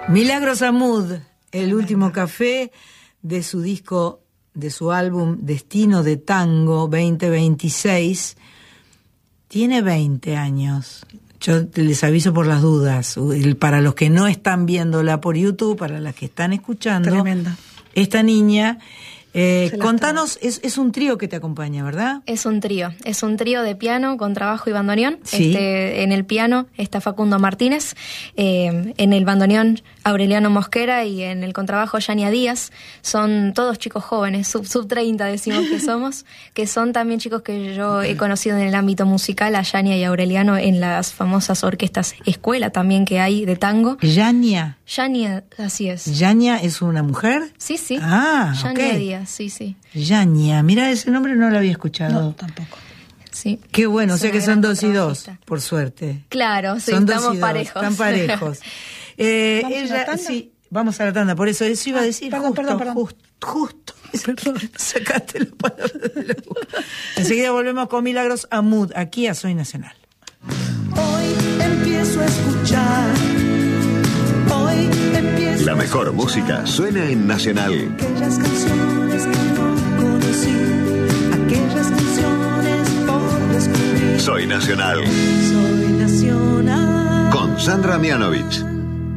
Milagros Amud, el último café de su disco, de su álbum Destino de Tango 2026. Tiene 20 años. Yo les aviso por las dudas. Para los que no están viéndola por YouTube, para las que están escuchando. Tremenda. Esta niña... contanos, es un trío que te acompaña, ¿verdad? Es un trío de piano, contrabajo y bandoneón. Sí. En el piano está Facundo Martínez, en el bandoneón Aureliano Mosquera y en el contrabajo Yania Díaz. Son todos chicos jóvenes, sub 30 decimos que somos, que son también chicos que yo he conocido en el ámbito musical, a Yania y Aureliano en las famosas orquestas escuela también que hay de tango. Yania, así es. ¿Yania es una mujer? Sí. Ah, Yania ok. Díaz, sí. Yania, mira, ese nombre no lo había escuchado. No, tampoco. Sí. Qué bueno, o Es sea una que son gran 2 y 2, contrabajista. por suerte. Claro, sí, Son 2 estamos y 2, parejos. están parejos. ¿Vamos a la Ella, tanda? sí, vamos a la tanda, por eso iba a decir perdón. justo. Sacaste la palabra de la boca. Enseguida volvemos con Milagros Amud, aquí a Soy Nacional. Hoy empiezo a escuchar. Hoy empiezo La mejor a escuchar música suena en Nacional. aquellas canciones que no conocí, aquellas canciones por descubrir. Soy Nacional. Soy nacional. Con Sandra Mianovich.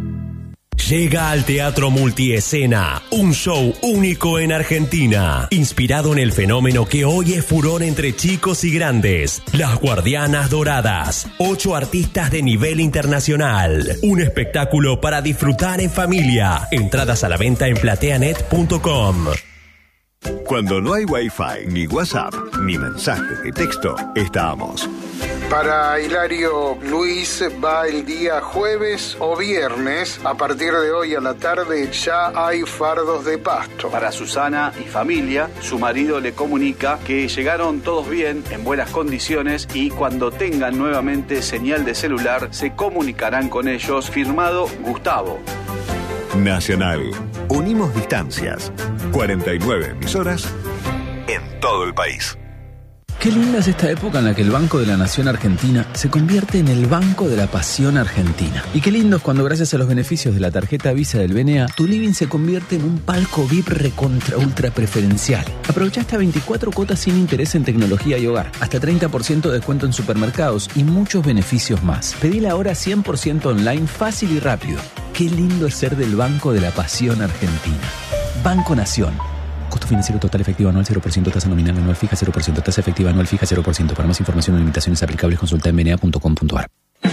Llega al Teatro Multiescena, un show único en Argentina, inspirado en el fenómeno que hoy es furor entre chicos y grandes, Las Guardianas Doradas, 8 artistas de nivel internacional, un espectáculo para disfrutar en familia, entradas a la venta en plateanet.com. Cuando no hay Wi-Fi, ni WhatsApp, ni mensajes de texto, estamos. Para Hilario Luis va el día jueves o viernes. A partir de hoy a la tarde ya hay fardos de pasto. Para Susana y familia, su marido le comunica que llegaron todos bien, en buenas condiciones, y cuando tengan nuevamente señal de celular se comunicarán con ellos. Firmado Gustavo. Nacional. Unimos distancias. 49 emisoras en todo el país. Qué linda es esta época en la que el Banco de la Nación Argentina se convierte en el Banco de la Pasión Argentina. Y qué lindo es cuando, gracias a los beneficios de la tarjeta Visa del BNA, tu living se convierte en un palco VIP recontra ultra preferencial. Aprovecha hasta 24 cuotas sin interés en tecnología y hogar, hasta 30% de descuento en supermercados y muchos beneficios más. Pedila ahora 100% online, fácil y rápido. Qué lindo es ser del Banco de la Pasión Argentina. Banco Nación. Costo financiero total efectivo anual 0%, tasa nominal anual fija 0%, tasa efectiva anual fija 0%. Para más información o limitaciones aplicables consulta en bna.com.ar.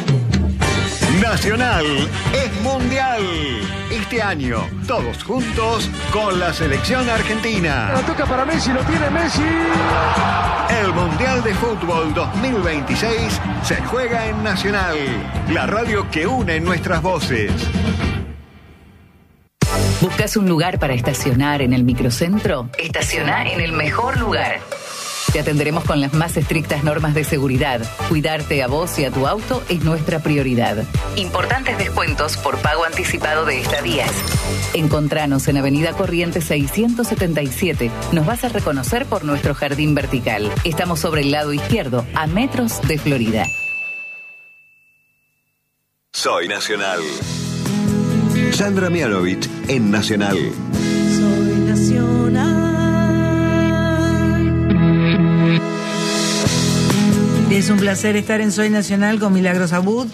Nacional es mundial. Este año, todos juntos con la selección argentina. La toca para Messi, lo tiene Messi. El Mundial de Fútbol 2026 se juega en Nacional, la radio que une nuestras voces. ¿Buscas un lugar para estacionar en el microcentro? Estaciona en el mejor lugar. Te atenderemos con las más estrictas normas de seguridad. Cuidarte a vos y a tu auto es nuestra prioridad. Importantes descuentos por pago anticipado de estadías. Encontranos en Avenida Corrientes 677. Nos vas a reconocer por nuestro jardín vertical. Estamos sobre el lado izquierdo, a metros de Florida. Soy Nacional. Sandra Mianovich en Nacional. Soy nacional. Es un placer estar en Soy Nacional con Milagros Amud,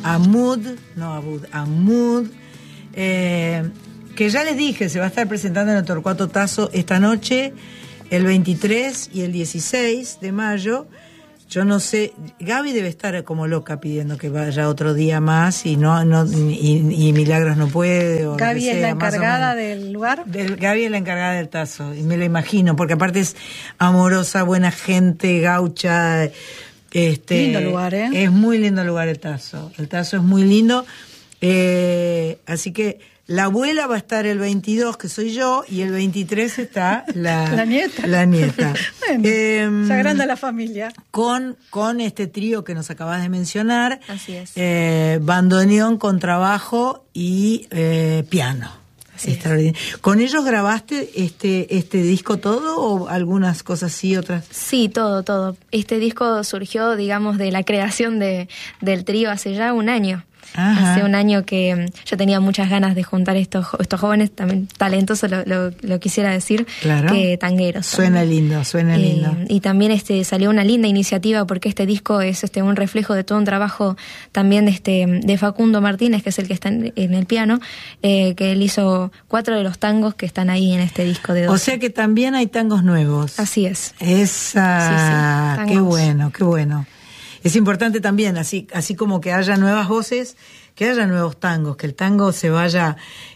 que ya les dije, se va a estar presentando en el Torcuato Tazo esta noche, el 23 y el 16 de mayo. Yo no sé, Gaby debe estar como loca pidiendo que vaya otro día más y y Milagros no puede. O Gaby es la encargada del lugar. Gaby es la encargada del Tazo, y me la imagino, porque aparte es amorosa, buena gente, gaucha. Lindo lugar, ¿eh? Es muy lindo el lugar el Tazo. El Tazo es muy lindo. Así que la abuela va a estar el 22, que soy yo, y el 23 está la nieta. La nieta. Bueno, se agranda la familia. Con este trío que nos acabas de mencionar. Así es. Bandoneón, contrabajo y piano. Extraordinario. ¿Con ellos grabaste este disco todo o algunas cosas sí, otras? Sí, todo. Este disco surgió, digamos, de la creación del trío hace ya un año. Ajá. Hace un año que yo tenía muchas ganas de juntar estos jóvenes, también talentosos, lo quisiera decir, claro, que tangueros. Suena lindo, suena lindo. Y también salió una linda iniciativa, porque este disco es un reflejo de todo un trabajo también de Facundo Martínez, que es el que está en el piano, que él hizo 4 de los tangos que están ahí en este disco de 12. O sea que también hay tangos nuevos. Así es. Esa, sí, qué bueno, qué bueno. Es importante también, así como que haya nuevas voces, que haya nuevos tangos, que el tango se vaya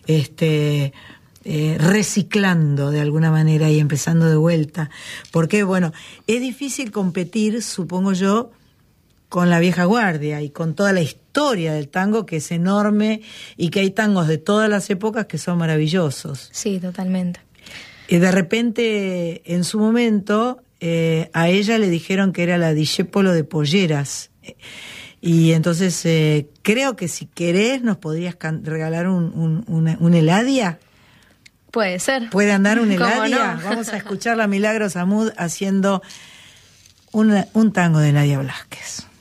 reciclando de alguna manera y empezando de vuelta. Porque, bueno, es difícil competir, supongo yo, con la vieja guardia y con toda la historia del tango, que es enorme, y que hay tangos de todas las épocas que son maravillosos. Sí, totalmente. Y de repente, en su momento, a ella le dijeron que era la discépolo de Polleras. Y entonces creo que si querés nos podrías regalar un Eladia. Puede ser. ¿Puede andar un Eladia? No? Vamos a escuchar a Milagros Amud haciendo un tango de Eladia Blasquez.